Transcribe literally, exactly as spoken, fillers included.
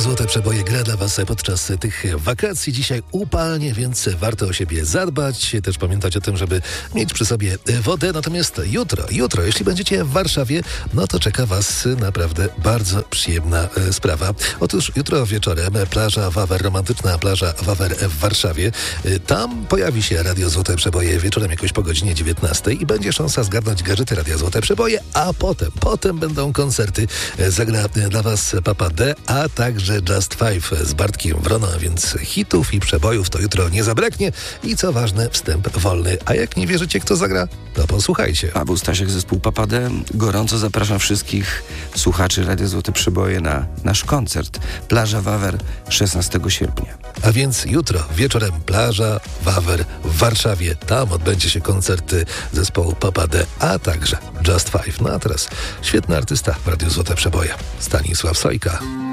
Radio Złote Przeboje gra dla Was podczas tych wakacji. Dzisiaj upalnie, więc warto o siebie zadbać. Też pamiętać o tym, żeby mieć przy sobie wodę. Natomiast jutro, jutro, jeśli będziecie w Warszawie, no to czeka Was naprawdę bardzo przyjemna e, sprawa. Otóż jutro wieczorem plaża Wawer, romantyczna plaża Wawer w Warszawie. E, tam pojawi się Radio Złote Przeboje wieczorem jakoś po godzinie dziewiętnastej i będzie szansa zgarnąć gadżety Radia Złote Przeboje, a potem, potem będą koncerty. E, zagra dla Was Papa D, a także Just Five z Bartkiem Wroną, a więc hitów i przebojów to jutro nie zabraknie i co ważne, wstęp wolny. A jak nie wierzycie, kto zagra, to posłuchajcie. Paweł Stasiak, zespół Papa D. Gorąco zapraszam wszystkich słuchaczy Radia Złote Przeboje na nasz koncert Plaża Wawer szesnastego sierpnia. A więc jutro wieczorem plaża Wawer w Warszawie. Tam odbędzie się koncert zespołu Papa D, a także Just Five. No a teraz świetny artysta w Radiu Złote Przeboje, Stanisław Sojka.